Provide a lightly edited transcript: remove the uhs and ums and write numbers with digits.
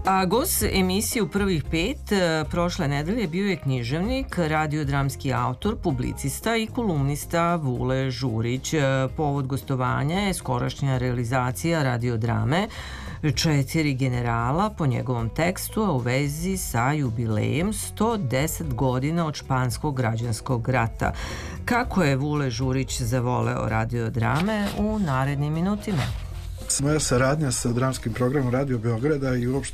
A gost emisije u prvih 5 prošle nedelje bio je književnik, radiodramski autor, publicista i kolumnista Vule Žurić. Povod gostovanja je skorašnja realizacija radiodrame 4 generala po njegovom tekstu, a u vezi sa jubilejem 110 godina od Španskog građanskog rata. Kako je Vule Žurić zavoleo radiodrame u narednim minutima? Moja saradnja sa dramskim programom Radio Beograda i uopšte